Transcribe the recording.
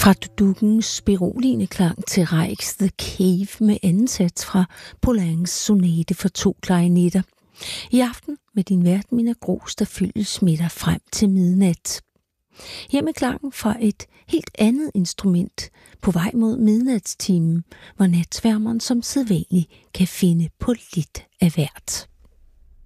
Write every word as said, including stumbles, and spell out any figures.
Fra Dudugens beroligende klang til Reichs The Cave med anden sats fra Poulenc's sonate for to klarinetter. I aften med din vært, Minna Grooss, der følges med dig frem til midnat. Her med klangen fra et helt andet instrument på vej mod midnatstimen, hvor natsværmeren som sædvanlig kan finde på lidt af hvert.